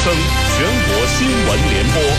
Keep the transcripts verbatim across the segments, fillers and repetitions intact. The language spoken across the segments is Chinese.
声全国新闻联播。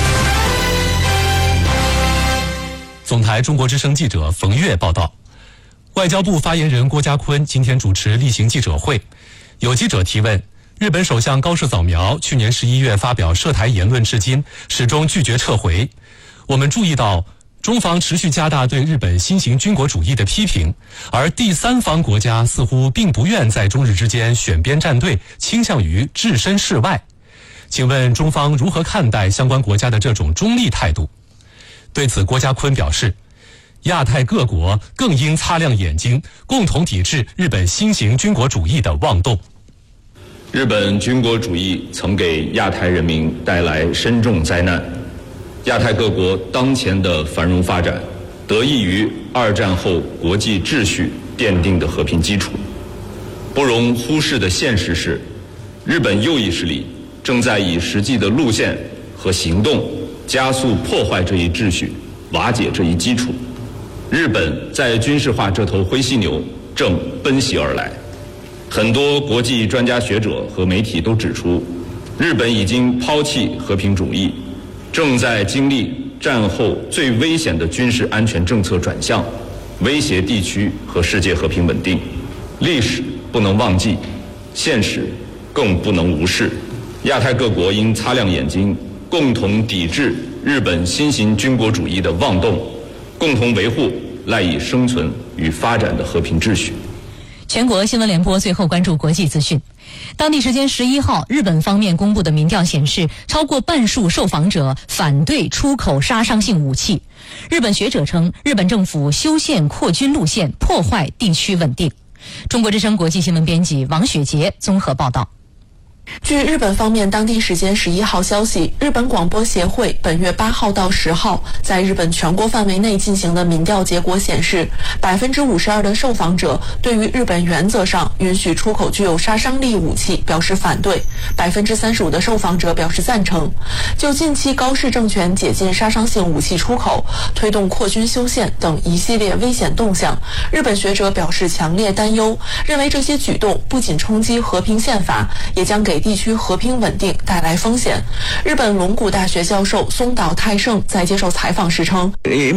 总台中国之声记者冯月报道，外交部发言人郭家坤今天主持例行记者会，有记者提问，日本首相高市早苗去年十一月发表涉台言论至今始终拒绝撤回。我们注意到中方持续加大对日本新型军国主义的批评，而第三方国家似乎并不愿在中日之间选边站队，倾向于置身事外。请问中方如何看待相关国家的这种中立态度？对此，郭家坤表示，亚太各国更应擦亮眼睛，共同抵制日本新型军国主义的妄动。 日本军国主义曾给亚太人民带来深重灾难，亚太各国当前的繁荣发展得益于二战后国际秩序奠定的和平基础。不容忽视的现实是，日本右翼势力正在以实际的路线和行动加速破坏这一秩序，瓦解这一基础。日本在军事化这头灰犀牛正奔袭而来。很多国际专家学者和媒体都指出，日本已经抛弃和平主义，正在经历战后最危险的军事安全政策转向，威胁地区和世界和平稳定。历史不能忘记，现实更不能无视。亚太各国应擦亮眼睛，共同抵制日本新型军国主义的妄动，共同维护赖以生存与发展的和平秩序。 全国新闻联播最后关注国际资讯。当地时间十一号，日本方面公布的民调显示，超过半数受访者反对出口杀伤性武器。日本学者称，日本政府修宪扩军路线，破坏地区稳定。中国之声国际新闻编辑王雪杰综合报道。 据日本方面当地时间十一号消息，日本广播协会本月八号到十号在日本全国范围内进行的民调结果显示，百分之五十二的受访者对于日本原则上允许出口具有杀伤力武器表示反对，百分之三十五的受访者表示赞成。就近期高市政权解禁杀伤性武器出口、推动扩军修宪等一系列危险动向，日本学者表示强烈担忧，认为这些举动不仅冲击和平宪法，也将给地区和平稳定带来风险。日本龙谷大学教授松岛泰胜在接受采访时称，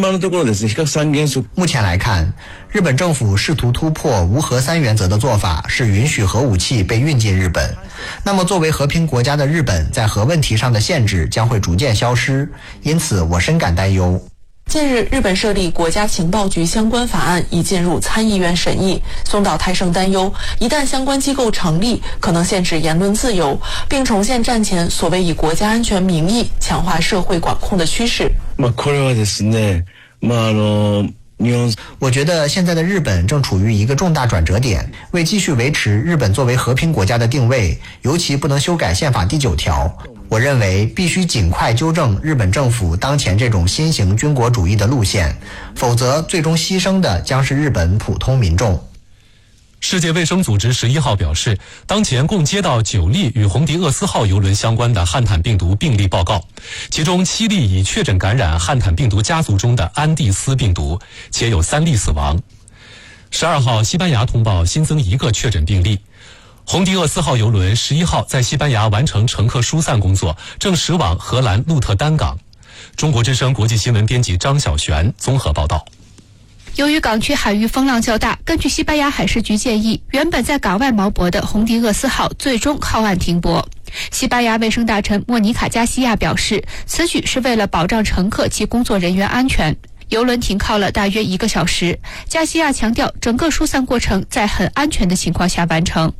目前来看，日本政府试图突破无核三原则的做法是允许核武器被运进日本。那么作为和平国家的日本，在核问题上的限制将会逐渐消失，因此我深感担忧。 近日，日本设立国家情报局相关法案已进入参议院审议。松岛泰胜担忧，一旦相关机构成立，可能限制言论自由，并重现战前所谓以国家安全名义强化社会管控的趋势。 我觉得现在的日本正处于一个重大转折点，为继续维持日本作为和平国家的定位，尤其不能修改宪法第九条。我认为必须尽快纠正日本政府当前这种新型军国主义的路线，否则最终牺牲的将是日本普通民众。 世界卫生组织十一号表示，当前共接到九例与红迪厄斯号邮轮相关的汉坦病毒病例报告，其中七例已确诊感染汉坦病毒家族中的安地斯病毒，且有三例死亡。十二号，西班牙通报新增一个确诊病例。红迪厄斯号邮轮十一号在西班牙完成乘客疏散工作，正驶往荷兰鹿特丹港。中国之声国际新闻编辑张小璇综合报道。 由于港区海域风浪较大，根据西班牙海事局建议，原本在港外锚泊的红迪厄斯号最终靠岸停泊。西班牙卫生大臣莫妮卡·加西亚表示，此举是为了保障乘客及工作人员安全。邮轮停靠了大约一个小时，加西亚强调，整个疏散过程在很安全的情况下完成。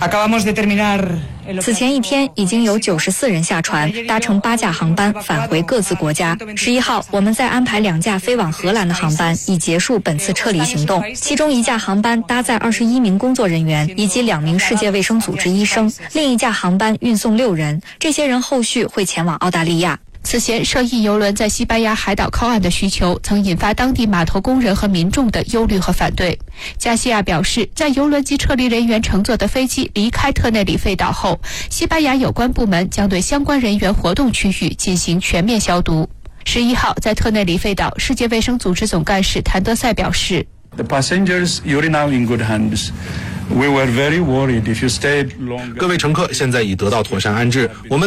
此前一天，已经有九十四人下船，搭乘八架航班返回各自国家。十一号，我们再安排两架飞往荷兰的航班，以结束本次撤离行动。其中一架航班搭载二十一名工作人员以及两名世界卫生组织医生，另一架航班运送六人，这些人后续会前往澳大利亚。 此前，涉疫邮轮在西班牙海岛靠岸的需求曾引发当地码头工人和民众的忧虑和反对。加西亚表示，在邮轮及撤离人员乘坐的飞机离开特内里费岛后，西班牙有关部门将对相关人员活动区域进行全面消毒。十一号，在特内里费岛，世界卫生组织总干事谭德赛表示 The passengers, you're now in good hands. We were very worried if you stayed longer. 各位乘客现在已得到妥善安置，我们